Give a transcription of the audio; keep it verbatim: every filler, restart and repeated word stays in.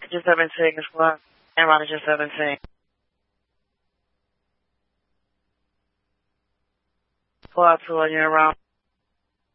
Just seventeen as well. And Ronnie just seventeen. Four two on you around.